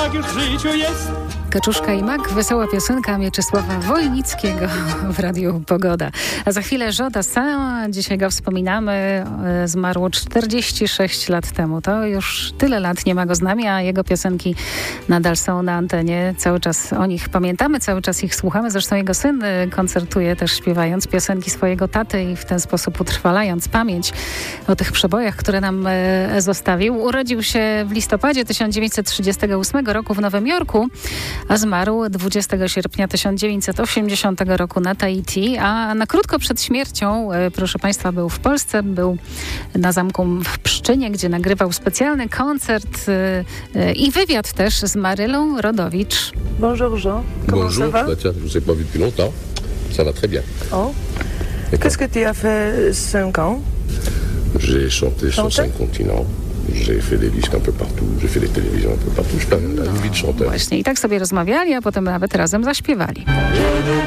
tak w życiu jest. Kaczuszka i mak, wesoła piosenka Mieczysława Wojnickiego w Radiu Pogoda. A za chwilę Joe Dassin, dzisiaj go wspominamy, zmarł 46 lat temu. To już tyle lat nie ma go z nami, a jego piosenki nadal są na antenie. Cały czas o nich pamiętamy, cały czas ich słuchamy. Zresztą jego syn koncertuje też śpiewając piosenki swojego taty i w ten sposób utrwalając pamięć o tych przebojach, które nam zostawił. Urodził się w listopadzie 1938 roku w Nowym Jorku, a zmarł 20 sierpnia 1980 roku na Tahiti, a na krótko przed śmiercią, proszę Państwa, był w Polsce, był na zamku w Pszczynie, gdzie nagrywał specjalny koncert i wywiad też z Marylą Rodowicz. Bonjour Jean, comment ça va? Bah tiens, je vous ai pas vu depuis longtemps. Ça va très bien. Oh. Qu'est-ce que tu as fait 5 ans? J'ai chanté sur 5 continents. J'ai fait des disques un peu partout. J'ai fait des télévisions un peu partout. Je suis une vie de chanteur. Właśnie i tak sobie rozmawiali, a potem nawet razem zaśpiewali.